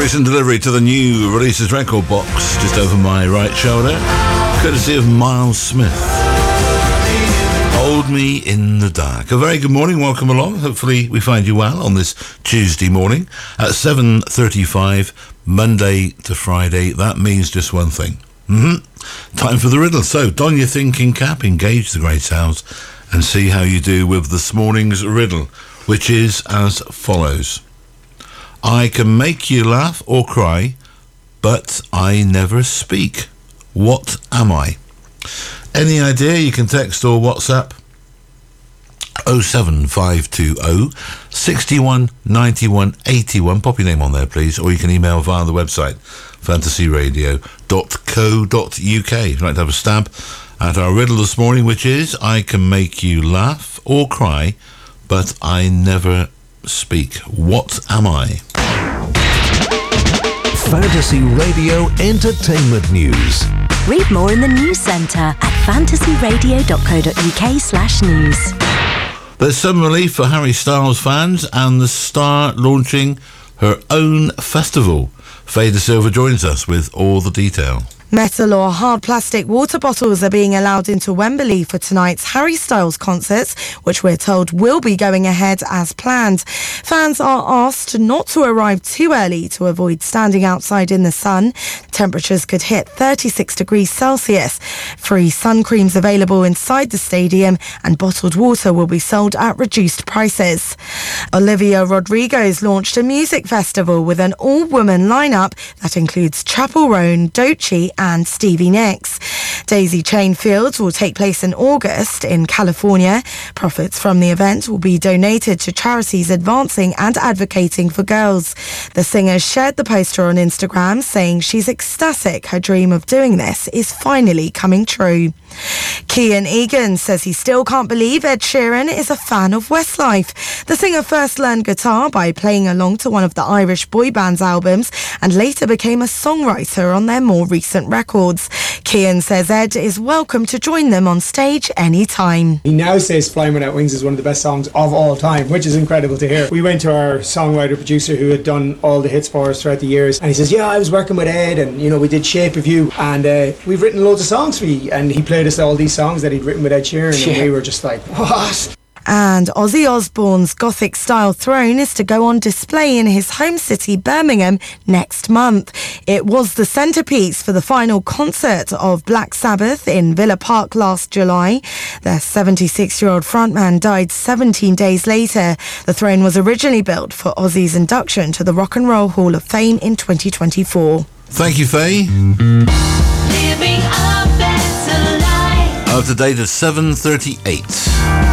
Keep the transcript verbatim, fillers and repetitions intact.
Recent delivery to the new Releases record box, just over my right shoulder, courtesy of Miles Smith. Hold Me in the Dark. A very good morning, welcome along. Hopefully we find you well on this Tuesday morning at seven thirty-five, Monday to Friday. That means just one thing. Mm-hmm. Time for the riddle. So, don your thinking cap, engage the great sounds, and see how you do with this morning's riddle, which is as follows. I can make you laugh or cry, but I never speak. What am I? Any idea? You can text or WhatsApp oh seven five two oh, six one nine one eight one. Pop your name on there, please, or you can email via the website fantasy radio dot co dot uk. If you'd like to have a stab at our riddle this morning, which is I can make you laugh or cry, but I never speak. What am I? Fantasy Radio Entertainment News. Read more in the news centre at fantasy radio dot co dot uk slash news. There's some relief for Harry Styles fans and the star launching her own festival. Faye De Silva joins us with all the detail. Metal or hard plastic water bottles are being allowed into Wembley for tonight's Harry Styles concerts, which we're told will be going ahead as planned. Fans are asked not to arrive too early to avoid standing outside in the sun. Temperatures could hit thirty-six degrees Celsius. Free sun creams available inside the stadium, and bottled water will be sold at reduced prices. Olivia Rodrigo's launched a music festival with an all-woman lineup that includes Chappell Roan, Doechii and Stevie Nicks. Daisy Chain Fields will take place in August in California. Profits from the event will be donated to charities advancing and advocating for girls. The singer shared the poster on Instagram, saying she's ecstatic her dream of doing this is finally coming true. Kian Egan says he still can't believe Ed Sheeran is a fan of Westlife. The singer first learned guitar by playing along to one of the Irish boy band's albums and later became a songwriter on their more recent records. Kian says Ed is welcome to join them on stage anytime. He now says Flying Without Wings is one of the best songs of all time, which is incredible to hear. We went to our songwriter producer who had done all the hits for us throughout the years, and he says, yeah, I was working with Ed and, you know, we did Shape of You, and uh, we've written loads of songs for you. And he played us all these songs that he'd written with Ed Sheeran, yeah. And we were just like, what? And Ozzy Osbourne's Gothic-style throne is to go on display in his home city, Birmingham, next month. It was the centrepiece for the final concert of Black Sabbath in Villa Park last July. Their seventy-six-year-old frontman died seventeen days later. The throne was originally built for Ozzy's induction to the Rock and Roll Hall of Fame in twenty twenty-four. Thank you, Faye. Living a better life. Up to date at seven thirty-eight.